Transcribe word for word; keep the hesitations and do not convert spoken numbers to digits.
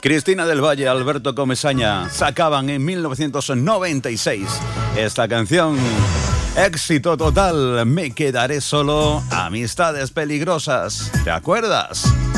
Cristina del Valle, Alberto Comesaña sacaban en mil novecientos noventa y seis esta canción. Éxito total, Me quedaré solo, Amistades peligrosas. ¿Te acuerdas?